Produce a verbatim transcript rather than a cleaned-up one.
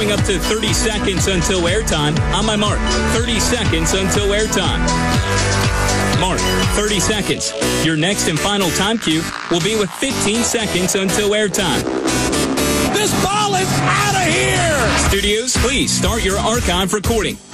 coming up to thirty seconds until airtime. On my mark, thirty seconds until airtime. Mark, thirty seconds. Your next and final time cue will be with fifteen seconds until airtime. This ball is out of here! Studios, please start your archive recording.